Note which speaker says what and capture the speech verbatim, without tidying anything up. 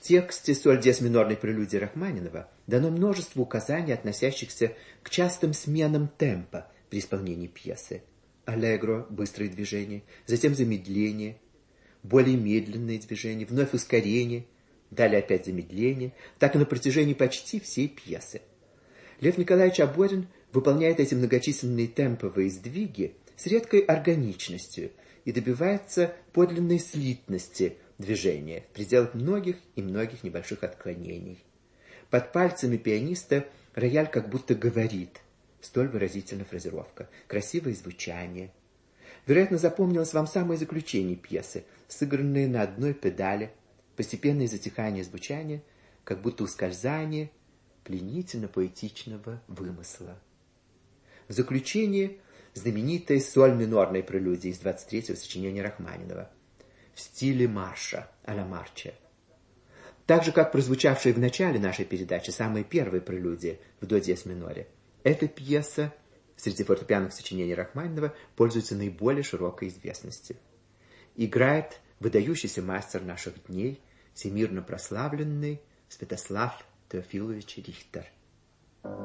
Speaker 1: тексте соль диез минорной прелюдии Рахманинова дано множество указаний, относящихся к частым сменам темпа при исполнении пьесы. Аллегро – быстрые движения, затем замедление, более медленные движения, вновь ускорение, далее опять замедление, так и на протяжении почти всей пьесы. Лев Николаевич Аборин выполняет эти многочисленные темповые сдвиги с редкой органичностью и добивается подлинной слитности движения в пределах многих и многих небольших отклонений. Под пальцами пианиста рояль как будто говорит. Столь выразительна фразировка. Красивое звучание. Вероятно, запомнилось вам самое заключение пьесы, сыгранное на одной педали, постепенное затихание звучания, как будто ускользание пленительно-поэтичного вымысла. В заключение знаменитая соль минорной прелюдии из двадцать третьего сочинения Рахманинова в стиле марша, а-ля марча. Так же, как прозвучавшая в начале нашей передачи самая первая прелюдия в до диез миноре, эта пьеса среди фортепианных сочинений Рахманинова пользуется наиболее широкой известностью. Играет выдающийся мастер наших дней, всемирно прославленный Святослав Теофилович Рихтер.